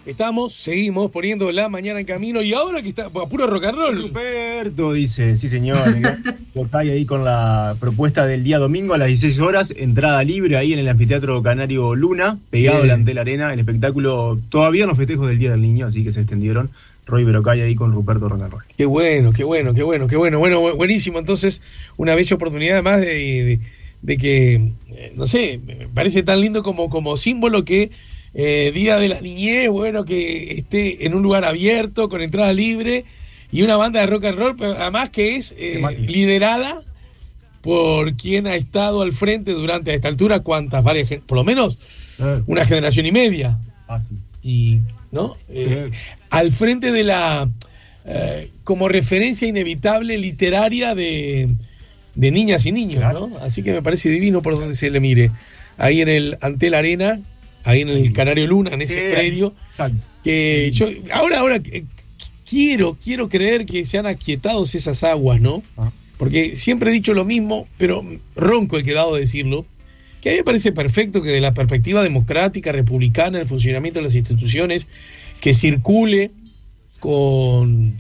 Seguimos poniendo la mañana en camino y ahora que está a puro rock and roll. Ruperto dice, sí señor, Tocay ahí con la propuesta del día domingo a las 16 horas, entrada libre ahí en el Anfiteatro Canario Luna, pegado al Antel Arena, el espectáculo, todavía en los festejos del Día del Niño, así que se extendieron. Roy Berocay ahí con Ruperto rock and roll. Qué bueno. Bueno, buenísimo. Entonces, una bella oportunidad además de que, no sé, me parece tan lindo como símbolo que Día de la Niñez, bueno, que esté en un lugar abierto, con entrada libre, y una banda de rock and roll, pero además que es liderada por quien ha estado al frente durante a esta altura, varias, por lo menos una generación y media. Fácil. Y, ¿no? Al frente de la como referencia inevitable literaria de niñas y niños, ¿no? Así que me parece divino por donde se le mire. Ahí en el Antel Arena, ahí en el Canario Luna, en ese predio. Exacto. Que yo ahora quiero creer que se han aquietado esas aguas, ¿no? Porque siempre he dicho lo mismo, pero ronco he quedado de decirlo, que a mí me parece perfecto que de la perspectiva democrática, republicana, el funcionamiento de las instituciones, que circule con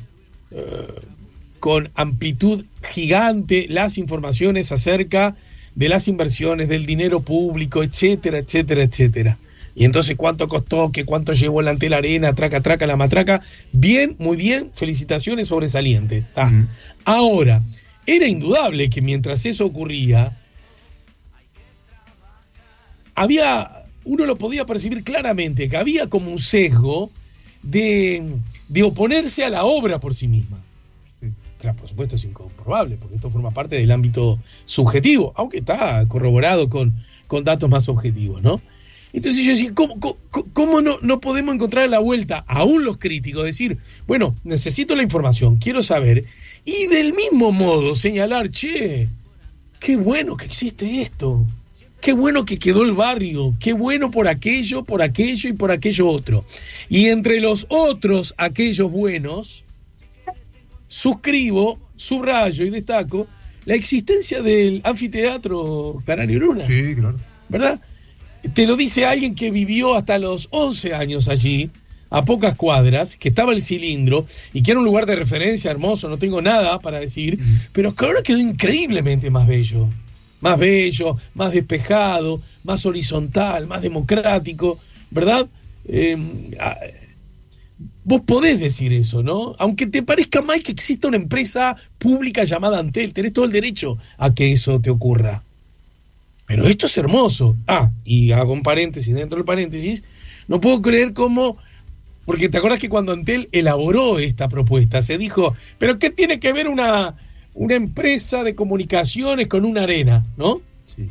amplitud gigante las informaciones acerca de las inversiones, del dinero público, etcétera. Y entonces cuánto costó, cuánto llevó el Antel Arena, traca, la matraca. Bien, muy bien, felicitaciones, sobresaliente. Ahora, era indudable que mientras eso ocurría, uno lo podía percibir claramente, que había como un sesgo de oponerse a la obra por sí misma. Claro, por supuesto es incomprobable, porque esto forma parte del ámbito subjetivo, aunque está corroborado con datos más objetivos, ¿no? Entonces yo decía, ¿cómo no podemos encontrar la vuelta, aún los críticos, decir, bueno, necesito la información, quiero saber, y del mismo modo señalar, che, qué bueno que existe esto, qué bueno que quedó el barrio, qué bueno por aquello y por aquello otro. Y entre los otros, aquellos buenos, suscribo, subrayo y destaco la existencia del Anfiteatro Canario Luna. Sí, claro. ¿Verdad? Te lo dice alguien que vivió hasta los 11 años allí, a pocas cuadras, que estaba el cilindro y que era un lugar de referencia hermoso, no tengo nada para decir, pero que ahora quedó increíblemente más bello, más despejado, más horizontal, más democrático, ¿verdad? Vos podés decir eso, ¿no? Aunque te parezca mal que exista una empresa pública llamada Antel, tenés todo el derecho a que eso te ocurra. Pero esto es hermoso. Y hago un paréntesis, dentro del paréntesis, no puedo creer cómo, porque te acuerdas que cuando Antel elaboró esta propuesta, se dijo, ¿pero qué tiene que ver una empresa de comunicaciones con una arena, ¿no? Sí.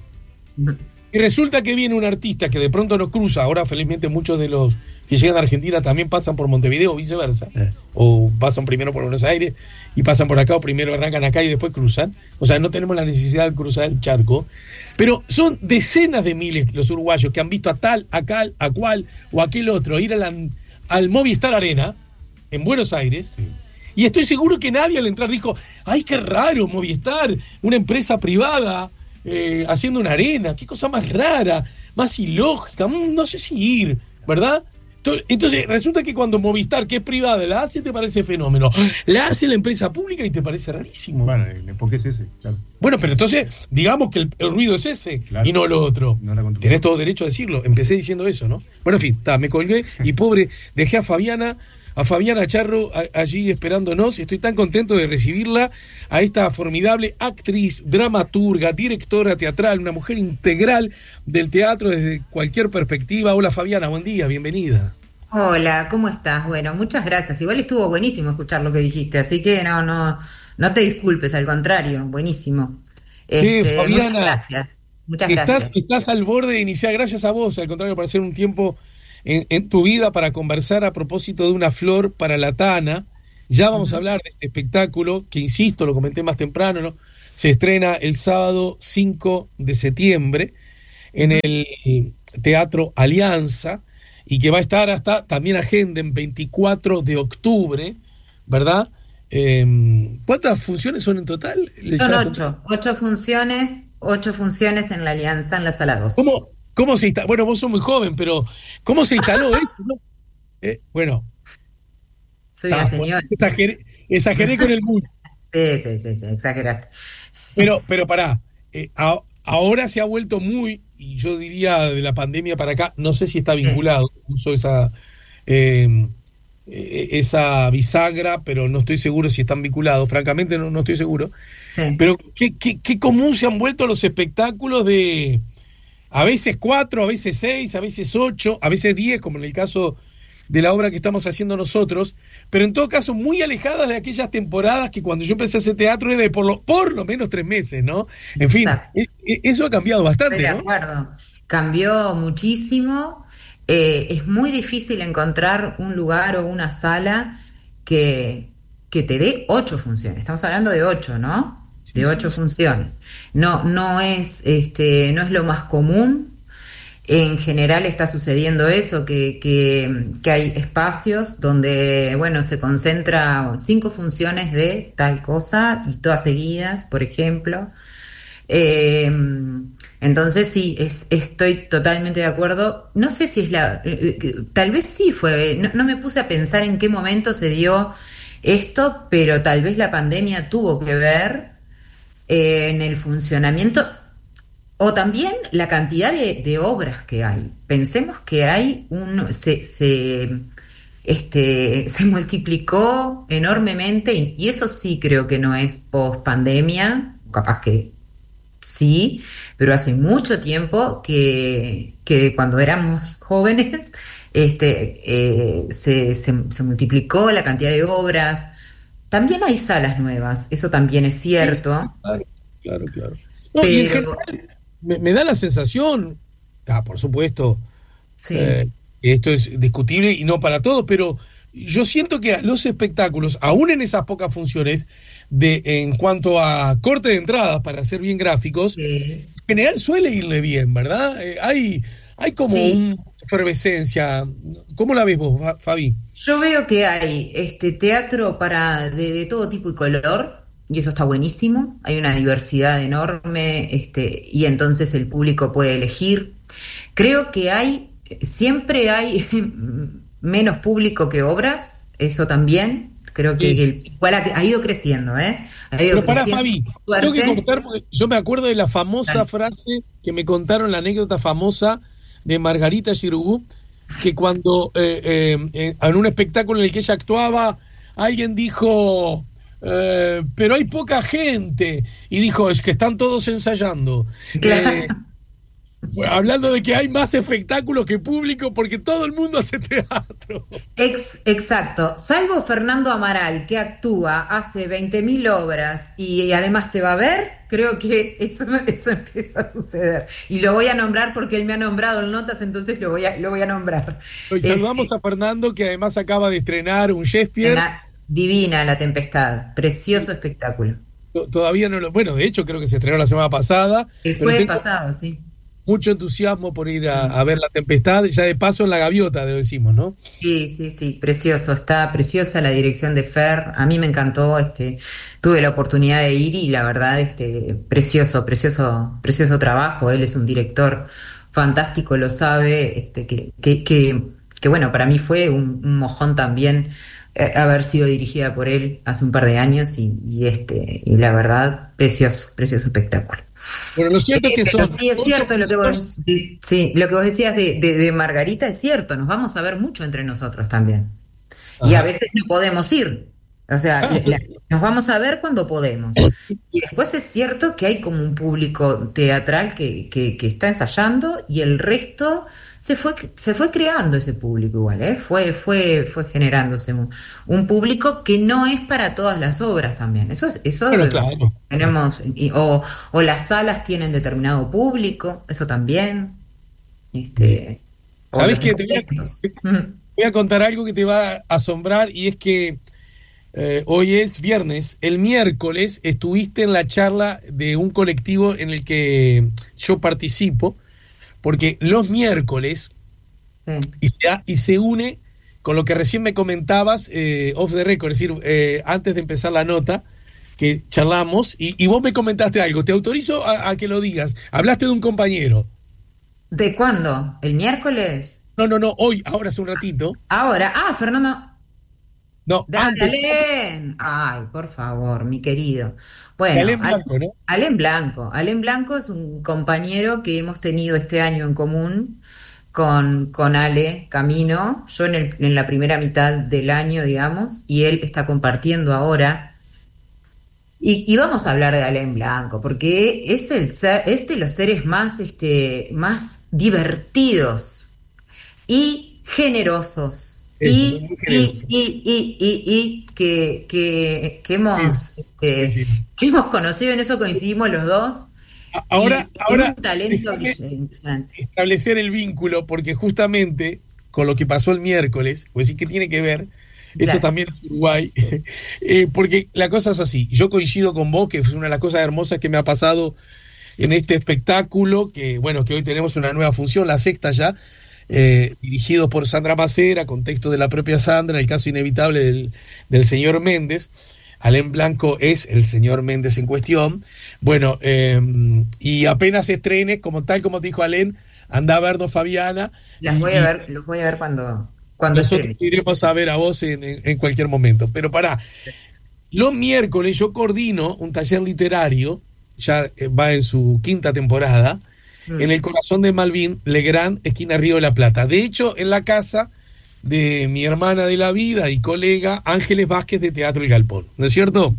Y resulta que viene un artista que de pronto no cruza, ahora felizmente muchos de los que llegan a Argentina también pasan por Montevideo o viceversa, o pasan primero por Buenos Aires y pasan por acá, o primero arrancan acá y después cruzan, o sea, no tenemos la necesidad de cruzar el charco, pero son decenas de miles los uruguayos que han visto a tal, a cual o aquel otro ir al Movistar Arena en Buenos Aires. Sí. Y estoy seguro que nadie al entrar dijo, ¡ay, qué raro, Movistar! Una empresa privada haciendo una arena, qué cosa más rara, más ilógica, no sé si ir, ¿verdad? Entonces resulta que cuando Movistar, que es privada, la hace, te parece fenómeno. La hace la empresa pública y te parece rarísimo. Bueno, el enfoque es ese, claro. Bueno, pero entonces, digamos que el ruido es ese, claro, y no lo otro. No, tenés todo derecho a decirlo. Empecé diciendo eso, ¿no? Bueno, en fin, me colgué y pobre, dejé a Fabiana Charro allí esperándonos. Estoy tan contento de recibirla, a esta formidable actriz, dramaturga, directora teatral, una mujer integral del teatro desde cualquier perspectiva. Hola Fabiana, buen día, bienvenida. Hola, ¿cómo estás? Bueno, muchas gracias. Igual estuvo buenísimo escuchar lo que dijiste, así que no te disculpes, al contrario, buenísimo. Fabiana, muchas gracias. Estás al borde de iniciar, gracias a vos, al contrario, para hacer un tiempo en tu vida para conversar a propósito de una flor para la Tana. Ya vamos a hablar de este espectáculo, que insisto, lo comenté más temprano, ¿no? Se estrena el sábado 5 de septiembre en el Teatro Alianza, y que va a estar hasta, también agenden, 24 de octubre, ¿verdad? ¿Cuántas funciones son en total? Son 8 funciones en la Alianza, en la Sala 2. ¿Cómo se instaló? Bueno, vos sos muy joven, pero ¿cómo se instaló esto, no? Bueno, Soy una señora. exageré con el mucho. Sí, exageraste. Pero pará, ahora se ha vuelto muy, y yo diría de la pandemia para acá, no sé si está Sí, vinculado, uso eh, esa bisagra, pero no estoy seguro si están vinculados, francamente no estoy seguro. sí. Pero qué común se han vuelto los espectáculos de a veces 4, a veces 6, a veces 8, a veces 10, como en el caso de la obra que estamos haciendo nosotros, pero en todo caso muy alejadas de aquellas temporadas que cuando yo empecé a hacer teatro era de por lo menos 3 meses, ¿no? En fin, Exacto. eso ha cambiado Estoy de bastante, ¿no? acuerdo. Cambió muchísimo. Es muy difícil encontrar un lugar o una sala que, que te dé 8 funciones. Estamos hablando de 8, ¿no? Sí, De sí, ocho sí. funciones. No es lo más común. En general está sucediendo eso, que hay espacios donde, bueno, se concentra 5 funciones de tal cosa y todas seguidas, por ejemplo. Eh, entonces sí, estoy totalmente de acuerdo. No sé si es tal vez sí fue, no me puse a pensar en qué momento se dio esto, pero tal vez la pandemia tuvo que ver en el funcionamiento o también la cantidad de obras que hay. Pensemos que se multiplicó enormemente y eso sí creo que no es post pandemia, capaz que sí, pero hace mucho tiempo que cuando éramos jóvenes se multiplicó la cantidad de obras. También hay salas nuevas, eso también es Sí, cierto, claro, claro, claro. No, y en pero general me da la sensación, por supuesto, sí, eh, que esto es discutible y no para todos, pero yo siento que a los espectáculos, aún en esas pocas funciones, en cuanto a corte de entradas, para ser bien gráficos, eh, en general suele irle bien, ¿verdad? Hay como sí, una efervescencia. ¿Cómo la ves vos, Fabi? yo veo que hay teatro de todo tipo y color, y eso está buenísimo. Hay una diversidad enorme, y entonces el público puede elegir. Creo que siempre hay menos público que obras, eso también. Creo que Sí, sí. igual ha ido creciendo, ¿eh? Ha ido Pero para, creciendo, Fabi, por tengo que suerte. contar, porque yo me acuerdo de la famosa Dale. frase que me contaron, la anécdota famosa de Margarita Xirgu, que cuando en un espectáculo en el que ella actuaba, alguien dijo, pero hay poca gente, y dijo, es que están todos ensayando. Eh, Claro. Hablando de que hay más espectáculos que público porque todo el mundo hace teatro. Exacto, salvo Fernando Amaral, que actúa, hace 20.000 obras y además te va a ver, creo que eso empieza a suceder. Y lo voy a nombrar porque él me ha nombrado en notas, entonces lo voy a nombrar. Hoy saludamos a Fernando, que además acaba de estrenar un Shakespeare. Divina La Tempestad, precioso espectáculo. Todavía no lo. Bueno, de hecho, creo que se estrenó la semana pasada, El pero jueves tengo pasado, sí. mucho entusiasmo por ir Mm. a ver La Tempestad, ya de paso en La Gaviota, lo decimos, ¿no? Sí, precioso, está preciosa la dirección de Fer, a mí me encantó, tuve la oportunidad de ir y la verdad, precioso trabajo, él es un director fantástico, lo sabe, que bueno, para mí fue un mojón también haber sido dirigida por él hace un par de años y la verdad, precioso espectáculo. Bueno, lo cierto es que Pero son sí es 8 cierto puntos. sí, lo que vos decías de Margarita es cierto, nos vamos a ver mucho entre nosotros también. Y a Ajá. veces no podemos ir. O sea, Ah, nos vamos a ver cuando podemos. Y después es cierto que hay como un público teatral que está ensayando y el resto se fue creando ese público igual, ¿eh? Fue generándose un público que no es para todas las obras también. Eso bueno, claro. tenemos, o las salas tienen determinado público, eso también, Bien. o ¿Sabés los qué? efectos. Voy a contar algo que te va a asombrar y es que hoy es viernes. El miércoles estuviste en la charla de un colectivo en el que yo participo, porque los miércoles, Sí. y se une con lo que recién me comentabas, off the record, es decir, antes de empezar la nota, que charlamos, y vos me comentaste algo. Te autorizo a que lo digas. Hablaste de un compañero. ¿De cuándo? ¿El miércoles? No, hoy, ahora hace un ratito. Ahora, Fernando. No, Dale, antes. Alén. Ay, por favor, mi querido. Bueno, Alén Blanco, ¿no? Alén Blanco. Alén Blanco es un compañero que hemos tenido este año en común con Ale Camino, yo en la primera mitad del año, digamos, y él está compartiendo ahora. Y vamos a hablar de Alén Blanco, porque es de los seres más divertidos y generosos Eso, muy generoso. que hemos, Sí. que hemos conocido, en eso coincidimos los dos, y Ahora, tiene un talento déjame impresionante. establecer el vínculo, porque justamente con lo que pasó el miércoles, pues sí que tiene que ver, eso Claro. también es Uruguay, porque la cosa es así, yo coincido con vos, que es una de las cosas hermosas que me ha pasado en este espectáculo, que bueno, que hoy tenemos una nueva función, la sexta ya, dirigido por Sandra Macera, con texto de la propia Sandra, el caso inevitable del señor Méndez. Alén Blanco es el señor Méndez en cuestión. Bueno, y apenas estrene, como te dijo Alén, anda a vernos Fabiana. Los voy a ver cuando Nosotros estrene. iremos a ver a vos en cualquier momento. Pero los miércoles yo coordino un taller literario, ya va en su quinta temporada, en el corazón de Malvin, Legrand, esquina Río de la Plata. De hecho, en la casa de mi hermana de la vida y colega Ángeles Vázquez de Teatro El Galpón, ¿no es cierto?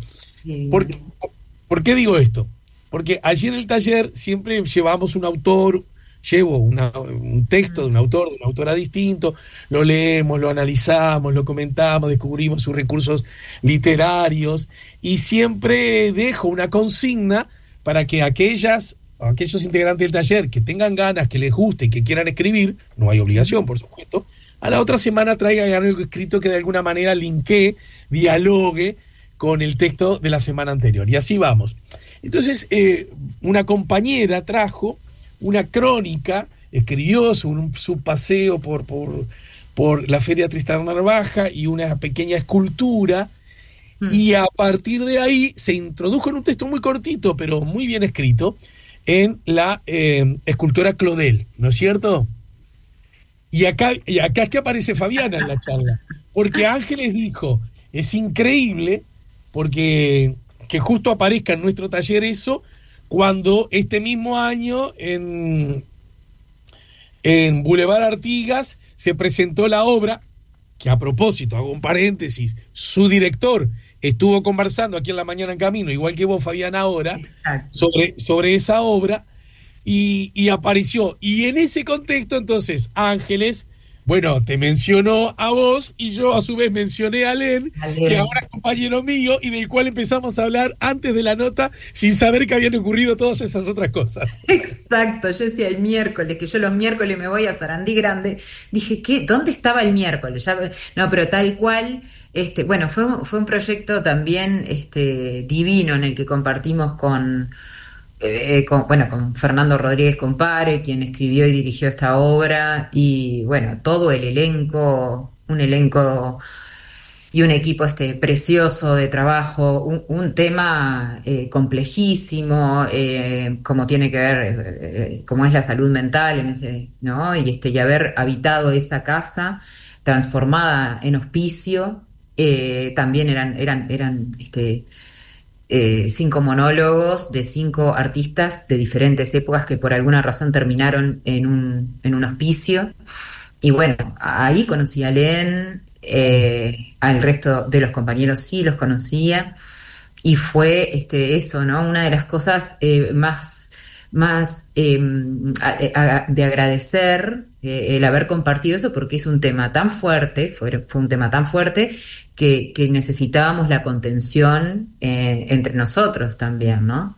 ¿Por qué digo esto? Porque allí en el taller siempre llevamos llevo un texto de un autor, de una autora distinto, lo leemos, lo analizamos, lo comentamos, descubrimos sus recursos literarios y siempre dejo una consigna para que aquellos integrantes del taller que tengan ganas, que les guste, que quieran escribir, no hay obligación, por supuesto, a la otra semana traigan algo escrito que de alguna manera linkee, dialogue con el texto de la semana anterior. Y así vamos. Entonces, una compañera trajo una crónica, escribió su paseo por la Feria Tristán Narvaja y una pequeña escultura, y a partir de ahí se introdujo en un texto muy cortito, pero muy bien escrito, en la escultora Claudel, ¿no es cierto? Y acá es que aparece Fabiana en la charla, porque Ángeles dijo, es increíble, porque que justo aparezca en nuestro taller eso, cuando este mismo año en Boulevard Artigas se presentó la obra, que a propósito, hago un paréntesis, su director estuvo conversando aquí en La Mañana en Camino, igual que vos, Fabiana, ahora, sobre esa obra, y apareció. Y en ese contexto, entonces, Ángeles, bueno, te mencionó a vos, y yo a su vez mencioné a Alén, que ahora es compañero mío, y del cual empezamos a hablar antes de la nota, sin saber que habían ocurrido todas esas otras cosas. Exacto, yo decía el miércoles, que yo los miércoles me voy a Sarandí Grande, dije, ¿dónde estaba el miércoles? No, pero tal cual, bueno, fue un proyecto también divino en el que compartimos con Fernando Rodríguez Compare, quien escribió y dirigió esta obra, y bueno, todo el elenco, un elenco y un equipo precioso de trabajo, un tema complejísimo, como tiene que ver, como es la salud mental en ese, ¿no? Y haber habitado esa casa transformada en hospicio, también eran 5 monólogos de 5 artistas de diferentes épocas que por alguna razón terminaron en un hospicio. Y bueno, ahí conocí a Alén, al resto de los compañeros sí los conocía, y fue eso, ¿no? Una de las cosas más de agradecer, el haber compartido eso, porque es un tema tan fuerte, fue un tema tan fuerte que necesitábamos la contención entre nosotros también, ¿no?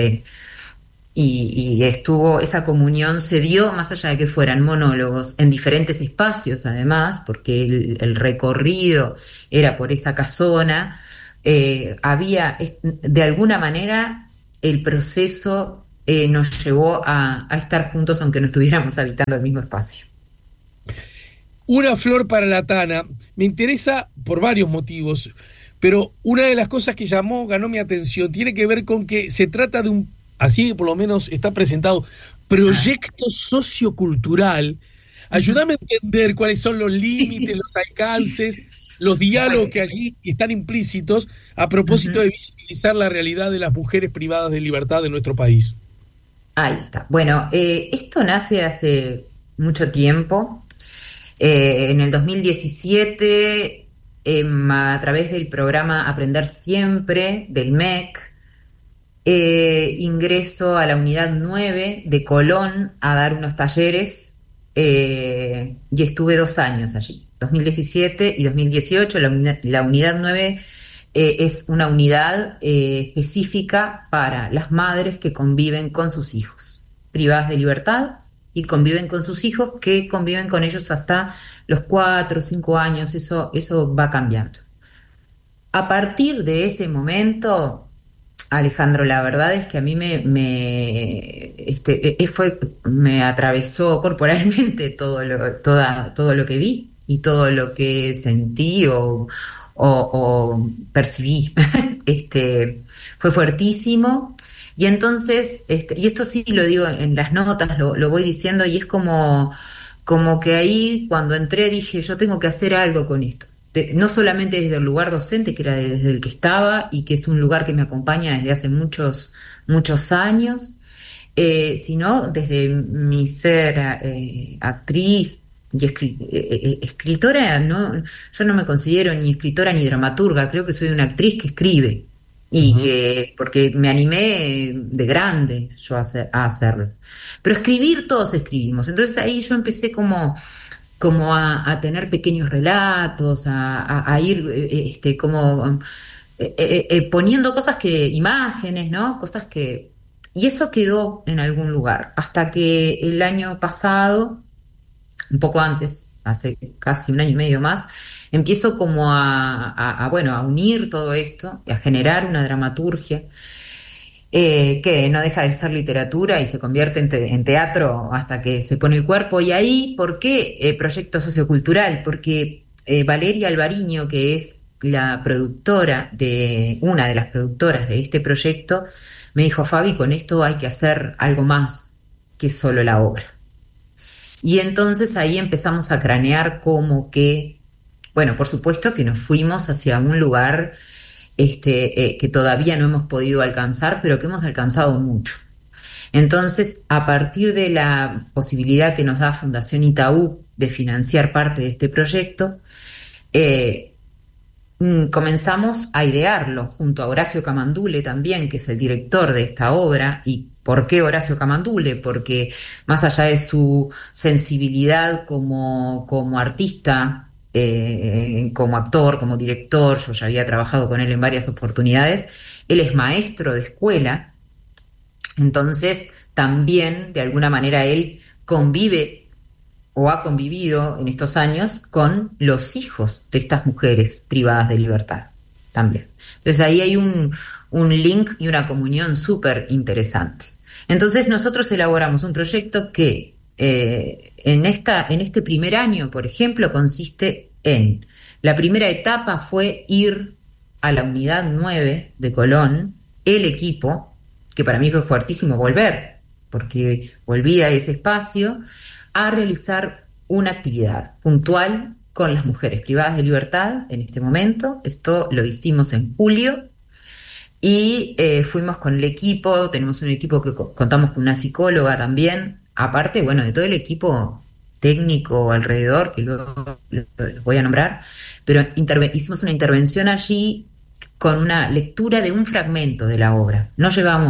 Y esa comunión se dio más allá de que fueran monólogos en diferentes espacios, además, porque el recorrido era por esa casona. Había, de alguna manera, el proceso nos llevó a estar juntos, aunque no estuviéramos habitando el mismo espacio. Una flor para la Tana me interesa por varios motivos, pero una de las cosas que ganó mi atención, tiene que ver con que se trata de así por lo menos está presentado, proyecto sociocultural Ayúdame a entender cuáles son los límites, los alcances, los diálogos que allí están implícitos a propósito de visibilizar la realidad de las mujeres privadas de libertad de nuestro país. Ahí está. Bueno, esto nace hace mucho tiempo. En el 2017, a través del programa Aprender Siempre del MEC, ingreso a la unidad 9 de Colón a dar unos talleres y estuve 2 años allí, 2017 y 2018. La unidad 9 es una unidad específica para las madres que conviven con sus hijos, privadas de libertad, y conviven con sus hijos que conviven con ellos hasta los 4 o 5 años, eso va cambiando. A partir de ese momento, Alejandro, la verdad es que a mí me atravesó corporalmente todo lo que vi y todo lo que sentí o percibí. Fue fuertísimo. Y entonces, y esto sí lo digo en las notas, lo voy diciendo, y es como que ahí cuando entré dije, yo tengo que hacer algo con esto. No solamente desde el lugar docente, que era desde el que estaba y que es un lugar que me acompaña desde hace muchos años, sino desde mi ser actriz y escritora. Yo no me considero ni escritora ni dramaturga, creo que soy una actriz que escribe. Y porque me animé de grande yo a hacerlo. Pero escribir, todos escribimos. Entonces ahí yo empecé como a tener pequeños relatos, a ir poniendo imágenes, ¿no? Cosas que... Y eso quedó en algún lugar. Hasta que el año pasado, un poco antes, hace casi 1 año y medio más, empiezo como a unir todo esto, a generar una dramaturgia que no deja de ser literatura y se convierte en teatro hasta que se pone el cuerpo. Y ahí, ¿por qué proyecto sociocultural? Porque Valeria Alvariño, que es una de las productoras de este proyecto, me dijo, Fabi, con esto hay que hacer algo más que solo la obra. Y entonces ahí empezamos a cranear como que, bueno, por supuesto que nos fuimos hacia un lugar que todavía no hemos podido alcanzar, pero que hemos alcanzado mucho. Entonces, a partir de la posibilidad que nos da Fundación Itaú de financiar parte de este proyecto, comenzamos a idearlo junto a Horacio Camandule también, que es el director de esta obra. ¿Y por qué Horacio Camandule? Porque más allá de su sensibilidad como artista, como actor, como director, yo ya había trabajado con él en varias oportunidades, él es maestro de escuela, entonces también de alguna manera él convive o ha convivido en estos años con los hijos de estas mujeres privadas de libertad también. Entonces ahí hay un link y una comunión súper interesante. Entonces nosotros elaboramos un proyecto que en este primer año, por ejemplo, consiste en, la primera etapa fue ir a la unidad 9 de Colón, el equipo, que para mí fue fuertísimo volver, porque volví a ese espacio a realizar una actividad puntual con las mujeres privadas de libertad en este momento. Esto lo hicimos en julio y fuimos con el equipo. Tenemos un equipo que contamos con una psicóloga también, aparte, bueno, de todo el equipo técnico alrededor, que luego los voy a nombrar, pero hicimos una intervención allí con una lectura de un fragmento de la obra. No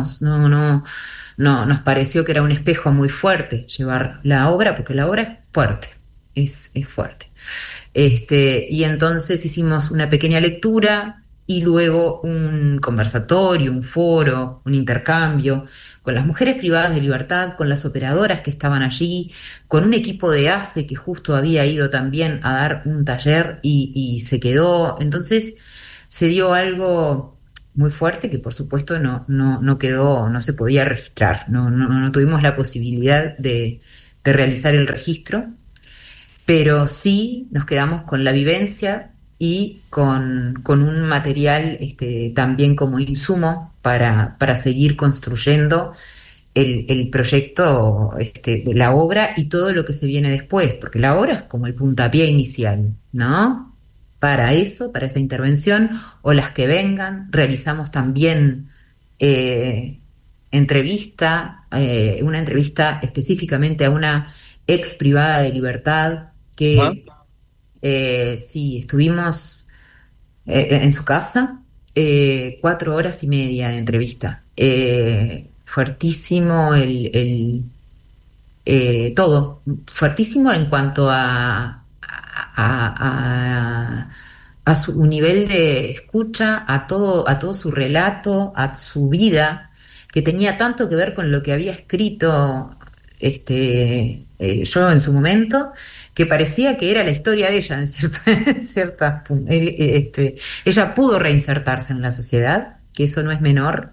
nos pareció que era un espejo muy fuerte llevar la obra, porque la obra es fuerte, es fuerte. Y entonces hicimos una pequeña lectura y luego un conversatorio, un foro, un intercambio con las mujeres privadas de libertad, con las operadoras que estaban allí, con un equipo de ACE que justo había ido también a dar un taller y se quedó. Entonces se dio algo muy fuerte que por supuesto no quedó, no se podía registrar, no tuvimos la posibilidad de realizar el registro, pero sí nos quedamos con la vivencia y con un material también como insumo para seguir construyendo el proyecto, de la obra y todo lo que se viene después, porque la obra es como el puntapié inicial, ¿no? Para eso, para esa intervención, o las que vengan, realizamos también una entrevista específicamente a una ex privada de libertad Ajá. que sí, estuvimos en su casa, 4 horas y media de entrevista. Fuertísimo todo, fuertísimo en cuanto a su nivel de escucha, a todo su relato, a su vida, que tenía tanto que ver con lo que había escrito yo en su momento, que parecía que era la historia de ella en ciertas ella pudo reinsertarse en la sociedad, que eso no es menor,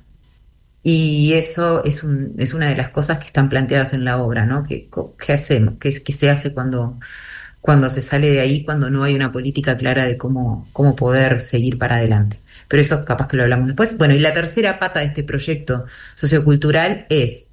y eso es una de las cosas que están planteadas en la obra, ¿no? ¿Qué hacemos? ¿Qué se hace cuando se sale de ahí, cuando no hay una política clara de cómo poder seguir para adelante? Pero eso capaz que lo hablamos después. Bueno, y la tercera pata de este proyecto sociocultural es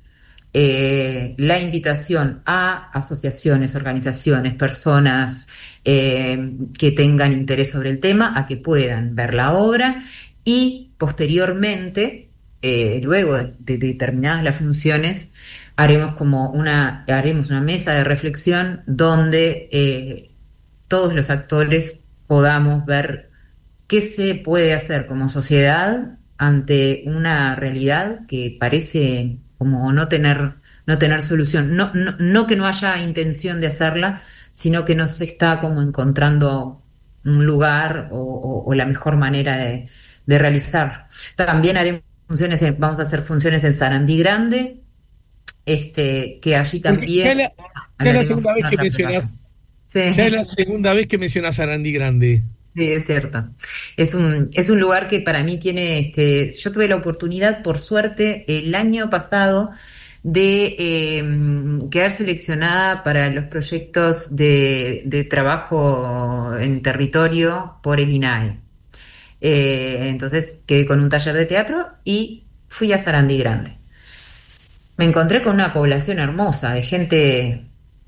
la invitación a asociaciones, organizaciones, personas que tengan interés sobre el tema, a que puedan ver la obra y posteriormente, luego de terminadas las funciones, haremos una mesa de reflexión donde todos los actores podamos ver qué se puede hacer como sociedad ante una realidad que parece como no tener solución. No que no haya intención de hacerla, sino que no se está como encontrando un lugar o la mejor manera de realizar. También vamos a hacer funciones en Sarandí Grande, que allí Porque también ya es la hablaremos segunda vez con que otra plataforma. mencionas, ya es Sí. la segunda vez que mencionas a Randy Grande. Sí, es cierto. Es un lugar que para mí tiene, yo tuve la oportunidad, por suerte, el año pasado de quedar seleccionada para los proyectos de trabajo en territorio por el INAE. Entonces quedé con un taller de teatro y fui a Sarandí Grande. Me encontré con una población hermosa de gente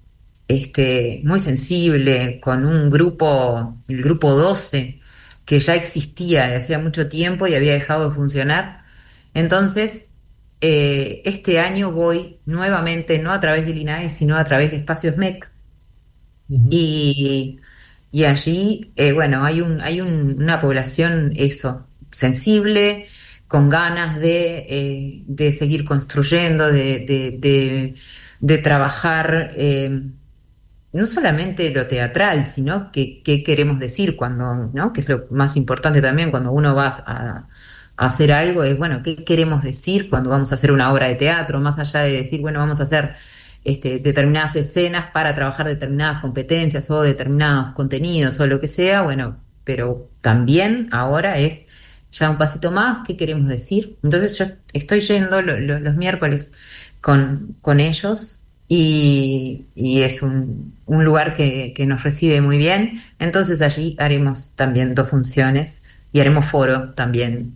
muy sensible, con el grupo 12, que ya existía de hacía mucho tiempo y había dejado de funcionar. Entonces, este año voy nuevamente, no a través del INAE, sino a través de Espacios MEC, Ujú. y, y allí, bueno, una población, eso, sensible, con ganas de seguir construyendo, de trabajar. No solamente lo teatral, sino qué queremos decir cuando, ¿no? Que es lo más importante también cuando uno va a hacer algo, es, bueno, qué queremos decir cuando vamos a hacer una obra de teatro, más allá de decir, bueno, vamos a hacer determinadas escenas para trabajar determinadas competencias o determinados contenidos o lo que sea, bueno, pero también ahora es ya un pasito más, qué queremos decir. Entonces yo estoy yendo los miércoles con ellos y es un lugar que nos recibe muy bien. Entonces allí haremos también 2 funciones y haremos foro también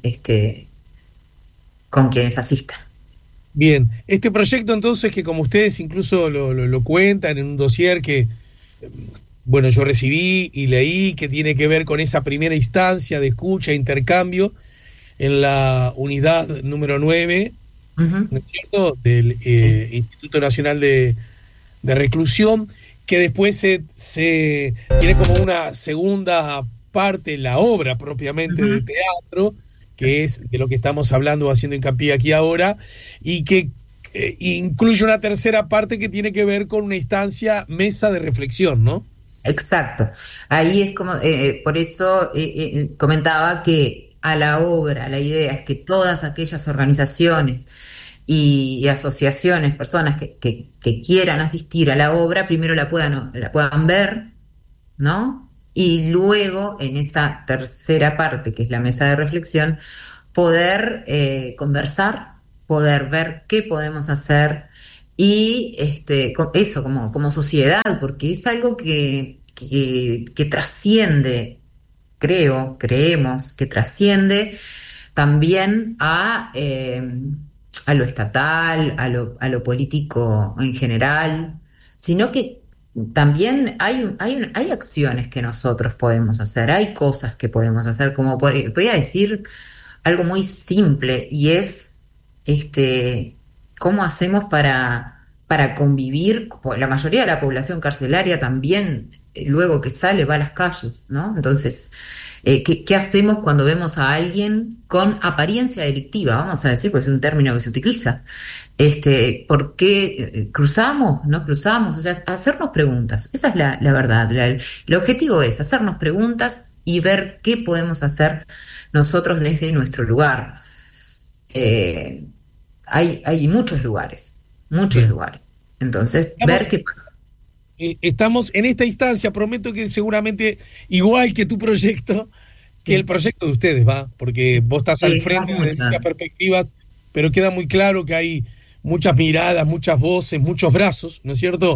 con quienes asistan. Bien, este proyecto entonces que como ustedes incluso lo cuentan en un dossier que, bueno, yo recibí y leí, que tiene que ver con esa primera instancia de escucha, intercambio en la unidad número 9, Ujú. ¿no es cierto?, del Sí. Instituto Nacional de Reclusión, que después se tiene como una segunda parte, la obra propiamente de Ujú. teatro, que es de lo que estamos hablando o haciendo hincapié aquí ahora, y que incluye una tercera parte que tiene que ver con una instancia, mesa de reflexión, ¿no? Exacto. Ahí es como, por eso comentaba que a la obra, la idea es que todas aquellas organizaciones y asociaciones, personas que quieran asistir a la obra, primero la puedan ver, ¿no? Y luego, en esa tercera parte, que es la mesa de reflexión, poder conversar, poder ver qué podemos hacer y eso como sociedad, porque es algo que trasciende, creemos que trasciende también a a lo estatal, a lo político en general, sino que también hay acciones que nosotros podemos hacer, hay cosas que podemos hacer, como voy a decir algo muy simple, y es cómo hacemos para convivir. Pues la mayoría de la población carcelaria también, luego que sale, va a las calles, ¿no? Entonces, ¿qué hacemos cuando vemos a alguien con apariencia delictiva? Vamos a decir, pues es un término que se utiliza. ¿Por qué cruzamos? ¿No cruzamos? O sea, hacernos preguntas. Esa es la verdad. El objetivo es hacernos preguntas y ver qué podemos hacer nosotros desde nuestro lugar. Hay muchos lugares. Muchos lugares. Entonces, ver qué pasa. Estamos en esta instancia, prometo que seguramente, igual que tu proyecto, que el proyecto de ustedes, ¿va? Porque vos estás al frente de muchas perspectivas, pero queda muy claro que hay muchas miradas, muchas voces, muchos brazos, ¿no es cierto?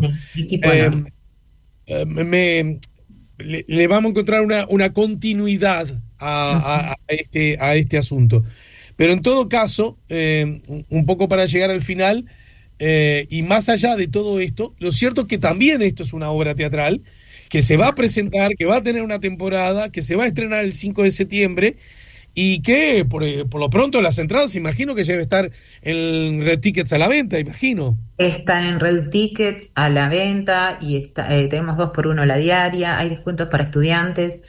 Le vamos a encontrar una continuidad a este asunto. Pero en todo caso, un poco para llegar al final, y más allá de todo esto, lo cierto es que también esto es una obra teatral que se va a presentar, que va a tener una temporada, que se va a estrenar el 5 de septiembre y que por lo pronto las entradas, imagino que ya debe estar en Red Tickets a la venta, imagino. Están en Red Tickets a la venta y tenemos 2x1 la diaria, hay descuentos para estudiantes,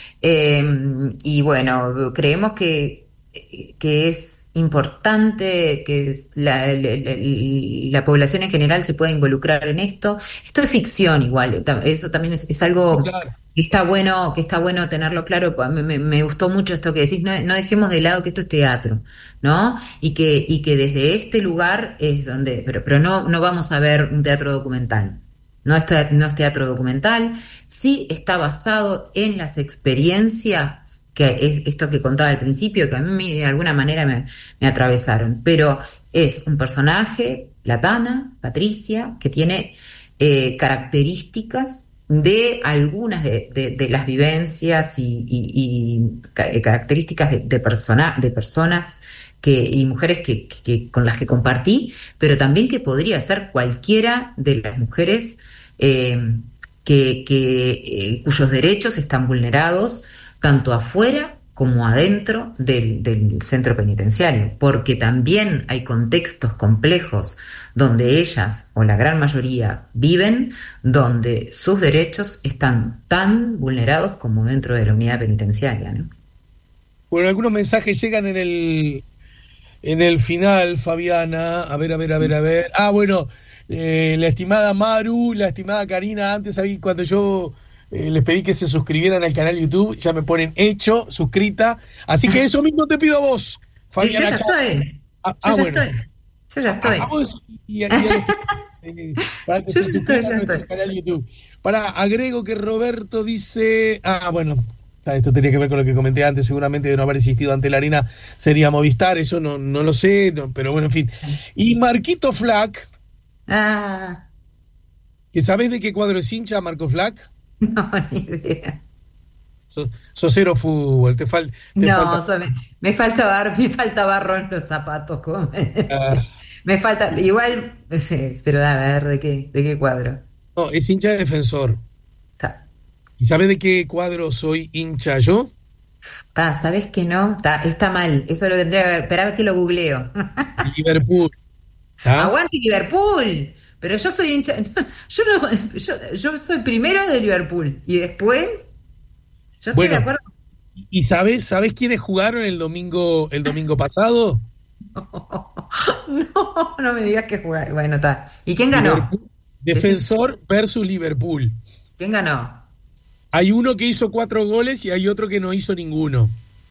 y bueno, creemos que es importante que la población en general se pueda involucrar en esto. Esto es ficción igual, eso también es algo que está bueno tenerlo claro. Me gustó mucho esto que decís, no dejemos de lado que esto es teatro, ¿no? Y que desde este lugar es donde, pero no vamos a ver un teatro documental. No es teatro documental, sí está basado en las experiencias, que es esto que contaba al principio, que a mí de alguna manera me atravesaron, pero es un personaje, la Tana, Patricia, que tiene características de algunas de las vivencias y características de personas y mujeres con las que compartí, pero también que podría ser cualquiera de las mujeres cuyos derechos están vulnerados tanto afuera como adentro del centro penitenciario, porque también hay contextos complejos donde ellas, o la gran mayoría, viven, donde sus derechos están tan vulnerados como dentro de la unidad penitenciaria, ¿no? Bueno, algunos mensajes llegan en el final, Fabiana. A ver. Ah, bueno, la estimada Maru, la estimada Karina, antes cuando yo les pedí que se suscribieran al canal YouTube, ya me ponen hecho, suscrita. Así que eso mismo te pido a vos, Fabiana. Sí, yo ya estoy. Para que se suscriban a nuestro canal YouTube. Agrego que Roberto dice... bueno... Esto tenía que ver con lo que comenté antes, seguramente de no haber existido ante la arena sería Movistar, eso no lo sé, pero bueno, en fin. Y Marquito Flack, ¿que sabés de qué cuadro es hincha, Marco Flack? No, ni idea. Sos cero fútbol, te falta... Me falta barro en los zapatos, ¿cómo me falta, igual, pero a ver, ¿de qué cuadro? No, es hincha de Defensor. ¿Y sabes de qué cuadro soy hincha yo? ¿Sabes que no? Está mal, eso lo tendría que ver. Esperá que lo googleo. Liverpool. ¡Aguante Liverpool! Pero yo soy hincha. Yo soy primero de Liverpool. Y después. Yo estoy de acuerdo. ¿Y sabes quiénes jugaron el domingo pasado? No me digas que jugaron. Bueno, está. ¿Y quién ganó? Defensor versus Liverpool. ¿Quién ganó? Hay uno que hizo 4 goles y hay otro que no hizo ninguno.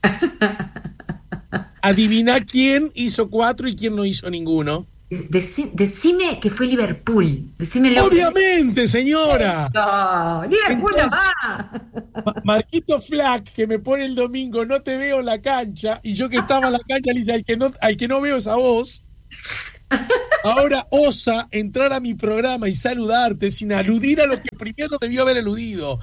Adivina quién hizo 4 y quién no hizo ninguno. Decime que fue Liverpool. Obviamente, señora. No, Liverpool nomás. Marquito Flack, que me pone el domingo, no te veo en la cancha, y yo que estaba en la cancha le dice, al que no veo es a vos. Ahora osa entrar a mi programa y saludarte sin aludir a lo que primero debió haber eludido.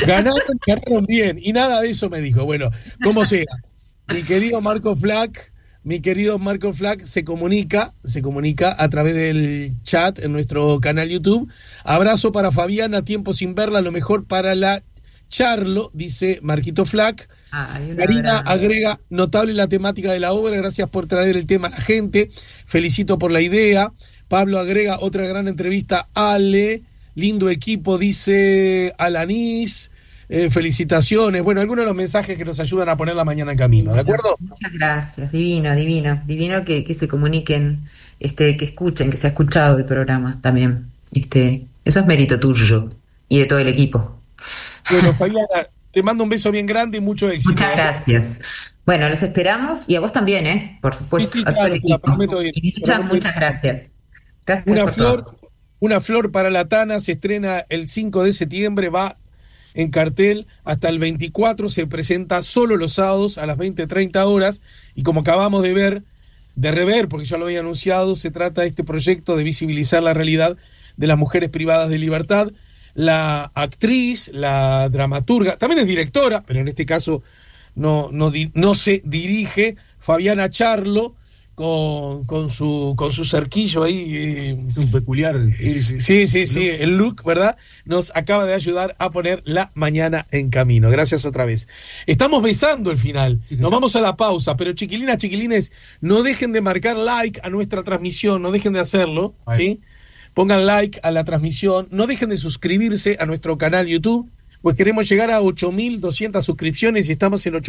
Ganaron bien, y nada de eso me dijo. Bueno, como sea, mi querido Marco Flack, mi querido Marco Flack se comunica a través del chat en nuestro canal YouTube. Abrazo para Fabiana, tiempo sin verla, lo mejor para la Charlo, dice Marquito Flack. Karina agrega, notable la temática de la obra, gracias por traer el tema a la gente, felicito por la idea. Pablo agrega, otra gran entrevista, Ale, lindo equipo, dice Alanis. Felicitaciones, bueno, algunos de los mensajes que nos ayudan a poner la mañana en camino, ¿de acuerdo? Muchas gracias, divino que se comuniquen, que escuchen, que se ha escuchado el programa también, eso es mérito tuyo y de todo el equipo. Bueno, Fabiana, te mando un beso bien grande y mucho éxito. Muchas gracias. Bueno, los esperamos y a vos también, por supuesto, a todo el equipo. Muchas gracias. Gracias por todo. Una flor para la Tana se estrena el 5 de septiembre, va en cartel hasta el 24, se presenta solo los sábados a las 20:30 horas y como acabamos de rever, porque ya lo había anunciado, se trata de este proyecto de visibilizar la realidad de las mujeres privadas de libertad. La actriz, la dramaturga, también es directora, pero en este caso no se dirige, Fabiana Charlo, con su cerquillo ahí. Un peculiar. Sí, el look, ¿verdad? Nos acaba de ayudar a poner la mañana en camino. Gracias otra vez. Estamos besando el final. Sí, nos vamos a la pausa, pero chiquilines, no dejen de marcar like a nuestra transmisión, no dejen de hacerlo, ¿sí? Pongan like a la transmisión, no dejen de suscribirse a nuestro canal YouTube, pues queremos llegar a 8.200 suscripciones y estamos en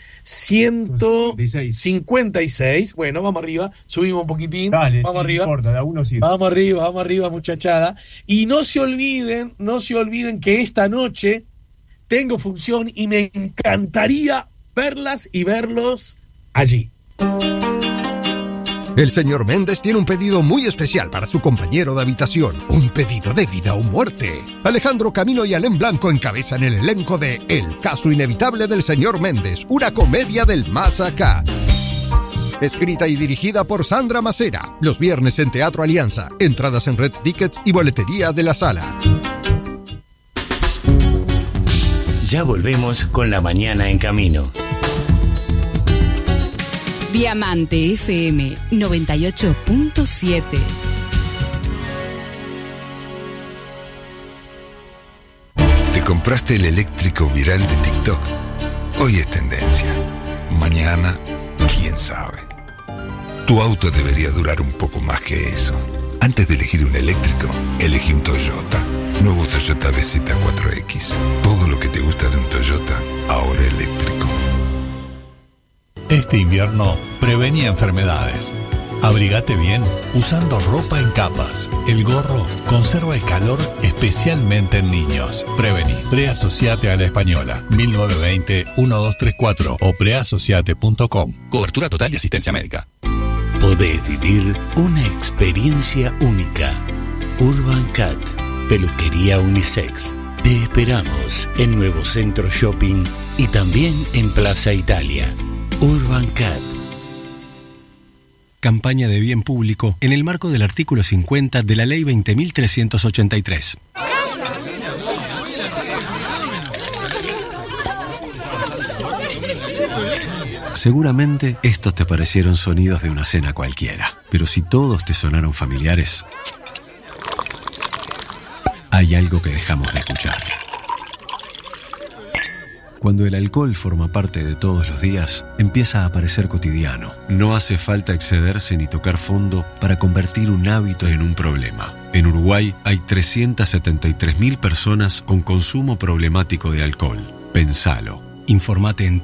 8.156. Bueno, vamos arriba, subimos un poquitín. Dale, vamos arriba. No importa, uno sí. Vamos arriba, muchachada. Y no se olviden que esta noche tengo función y me encantaría verlas y verlos allí. El señor Méndez tiene un pedido muy especial para su compañero de habitación. Un pedido de vida o muerte. Alejandro Camino y Alén Blanco encabezan el elenco de El caso inevitable del señor Méndez, una comedia del más acá. Escrita y dirigida por Sandra Macera. Los viernes en Teatro Alianza. Entradas en Red Tickets y boletería de la sala. Ya volvemos con La Mañana en Camino. Diamante FM 98.7. ¿Te compraste el eléctrico viral de TikTok? Hoy es tendencia. Mañana, quién sabe. Tu auto debería durar un poco más que eso. Antes de elegir un eléctrico, elegí un Toyota. Nuevo Toyota BZ4X. Todo lo que te gusta de un Toyota, ahora eléctrico. Este invierno, prevení enfermedades. Abrigate bien usando ropa en capas. El gorro conserva el calor especialmente en niños. Prevení. Preasociate a la Española. 1920-1234 o preasociate.com. Cobertura total de asistencia médica. Podés vivir una experiencia única. Urban Cat, peluquería unisex. Te esperamos en Nuevo Centro Shopping y también en Plaza Italia. Urban Cat. Campaña de bien público en el marco del artículo 50 de la Ley 20.383. Seguramente estos te parecieron sonidos de una cena cualquiera, pero si todos te sonaron familiares, hay algo que dejamos de escuchar. Cuando el alcohol forma parte de todos los días, empieza a parecer cotidiano. No hace falta excederse ni tocar fondo para convertir un hábito en un problema. En Uruguay hay 373.000 personas con consumo problemático de alcohol. Pensalo. Informate en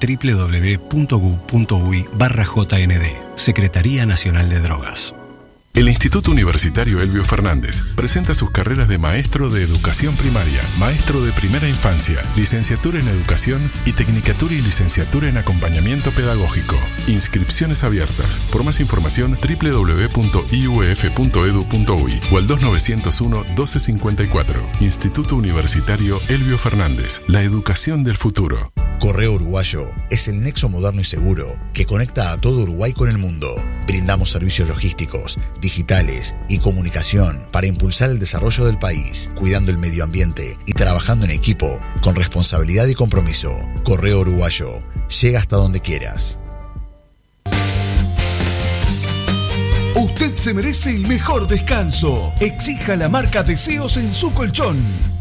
www.gu.uy/JND. Secretaría Nacional de Drogas. El Instituto Universitario Elbio Fernández presenta sus carreras de maestro de educación primaria, maestro de primera infancia, licenciatura en educación y tecnicatura y licenciatura en acompañamiento pedagógico. Inscripciones abiertas. Por más información, www.iuf.edu.uy o al 2901-1254. Instituto Universitario Elbio Fernández. La educación del futuro. Correo Uruguayo es el nexo moderno y seguro que conecta a todo Uruguay con el mundo. Brindamos servicios logísticos, digitales y comunicación para impulsar el desarrollo del país, cuidando el medio ambiente y trabajando en equipo con responsabilidad y compromiso. Correo Uruguayo llega hasta donde quieras. se merece el mejor descanso. Exija la marca Deseos en su colchón.